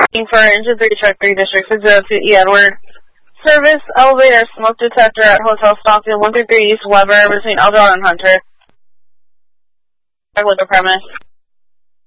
for engine 3 truck 3 district 602 E. Edward. Service elevator smoke detector at Hotel Stockfield 133 East Weber between Eldon and Hunter. With the premise.